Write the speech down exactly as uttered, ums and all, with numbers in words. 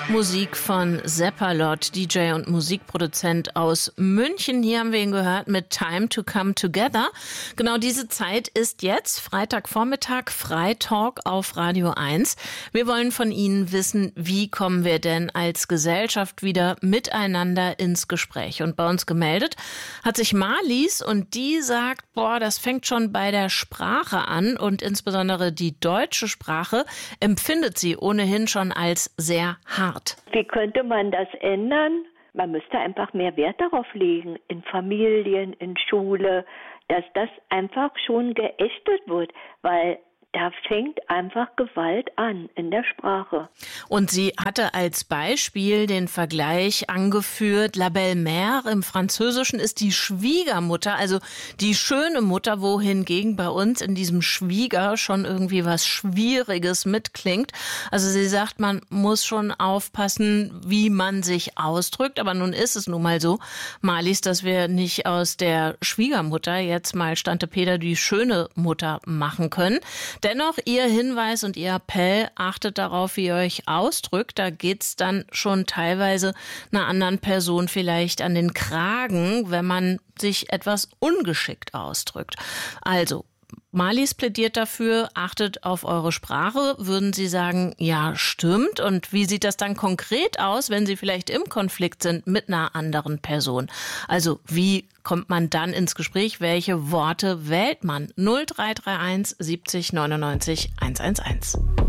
Musik von Seppalot, D J und Musikproduzent aus München. Hier haben wir ihn gehört mit Time to Come Together. Genau diese Zeit ist jetzt Freitagvormittag, Freitalk auf Radio eins. Wir wollen von Ihnen wissen, wie kommen wir denn als Gesellschaft wieder miteinander ins Gespräch? Und bei uns gemeldet hat sich Marlies und die sagt, boah, das fängt schon bei der Sprache an und insbesondere die deutsche Sprache empfindet sie ohnehin schon als sehr hart. Wie könnte man das ändern? Man müsste einfach mehr Wert darauf legen, in Familien, in Schule, dass das einfach schon geächtet wird, weil da fängt einfach Gewalt an in der Sprache. Und sie hatte als Beispiel den Vergleich angeführt, la belle-mère im Französischen ist die Schwiegermutter, also die schöne Mutter, wohingegen bei uns in diesem Schwieger schon irgendwie was Schwieriges mitklingt. Also sie sagt, man muss schon aufpassen, wie man sich ausdrückt, aber nun ist es nun mal so, Marlies, dass wir nicht aus der Schwiegermutter jetzt mal Stante Peter die schöne Mutter machen können. Dennoch, Ihr Hinweis und Ihr Appell, achtet darauf, wie ihr euch ausdrückt. Da geht's dann schon teilweise einer anderen Person vielleicht an den Kragen, wenn man sich etwas ungeschickt ausdrückt. Also, Marlies plädiert dafür, achtet auf eure Sprache. Würden Sie sagen, ja, stimmt? Und wie sieht das dann konkret aus, wenn Sie vielleicht im Konflikt sind mit einer anderen Person? Also wie kommt man dann ins Gespräch? Welche Worte wählt man? null drei drei eins siebzig neunundneunzig hundertelf.